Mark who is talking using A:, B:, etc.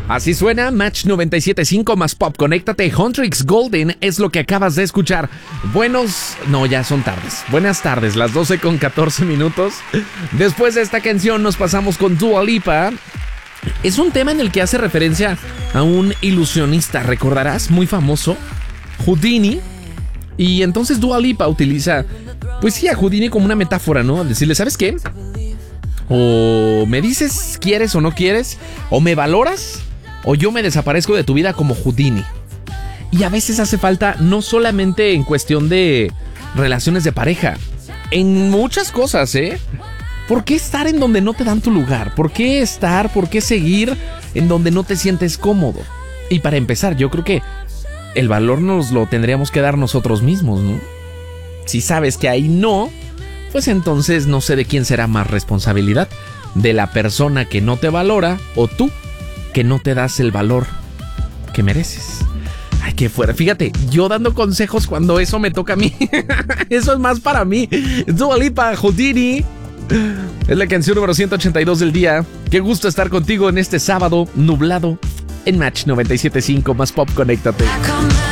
A: Así suena Match 97.5 más Pop. Conéctate. Huntrix Golden es lo que acabas de escuchar. Ya son tardes. Buenas tardes, las 12:14. Después de esta canción nos pasamos con Dua Lipa. Es un tema en el que hace referencia a un ilusionista, recordarás, muy famoso, Houdini. Y entonces Dua Lipa utiliza, pues sí, a Houdini como una metáfora, ¿no? Al decirle, ¿sabes qué? O me dices quieres o no quieres, o me valoras, o yo me desaparezco de tu vida como Houdini. Y a veces hace falta, no solamente en cuestión de relaciones de pareja, en muchas cosas, ¿eh? ¿Por qué estar en donde no te dan tu lugar? ¿Por qué seguir en donde no te sientes cómodo? Y para empezar, yo creo que el valor nos lo tendríamos que dar nosotros mismos, ¿no? Si sabes que ahí no, pues entonces no sé de quién será más responsabilidad, de la persona que no te valora o tú que no te das el valor que mereces. Ay, qué fuera. Fíjate, yo dando consejos cuando eso me toca a mí. Eso es más para mí. Dua Lipa, Houdini. Es la canción número 182 del día. Qué gusto estar contigo en este sábado nublado en Match 97.5 más Pop. Conéctate.